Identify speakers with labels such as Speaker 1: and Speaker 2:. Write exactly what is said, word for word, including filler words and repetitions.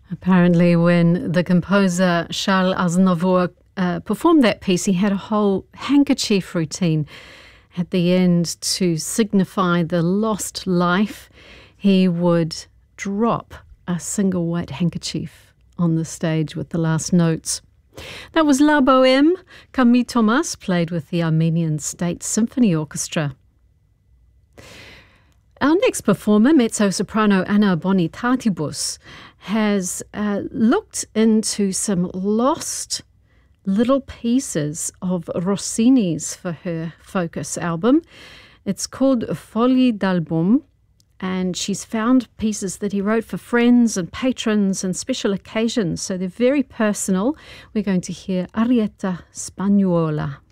Speaker 1: Apparently, when the composer Charles Aznavour uh, performed that piece, he had a whole handkerchief routine at the end to signify the lost life. He would drop a single white handkerchief on the stage with the last notes. That was La Bohème. Camille Thomas played with the Armenian State Symphony Orchestra. Our next performer, mezzo-soprano Anna Bonitatibus, has uh, looked into some lost little pieces of Rossini's for her Focus album. It's called Fogli d'Album, and she's found pieces that he wrote for friends and patrons and special occasions, so they're very personal. We're going to hear Arietta Spagnuola.